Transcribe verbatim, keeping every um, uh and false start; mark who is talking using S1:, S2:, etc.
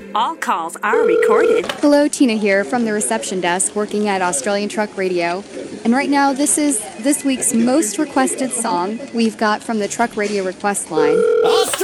S1: All calls are recorded.
S2: Hello, Tina here from the reception desk working at Australian Truck Radio. And right now, this is this week's most requested song we've got from the Truck Radio request line.